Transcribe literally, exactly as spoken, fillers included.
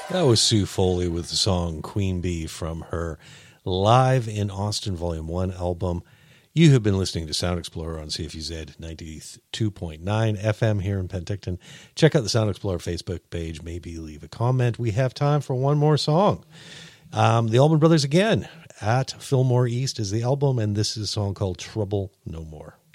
That was Sue Foley with the song Queen Bee from her Live in Austin Volume one album. You have been listening to Sound Explorer on C F U Z ninety-two point nine F M here in Penticton. Check out the Sound Explorer Facebook page. Maybe leave a comment. We have time for one more song. Um, the Allman Brothers again, At Fillmore East is the album, and this is a song called Trouble No More.